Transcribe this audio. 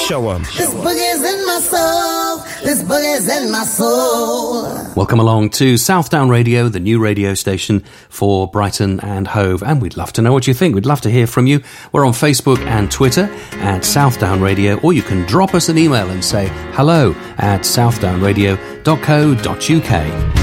Show 'em. This boogie's in my soul. This boogie's in my soul. Welcome along to Southdown Radio, the new radio station for Brighton and Hove. And we'd love to know what you think. We'd love to hear from you. We're on Facebook and Twitter at Southdown Radio, or you can drop us an email and say hello at southdownradio.co.uk.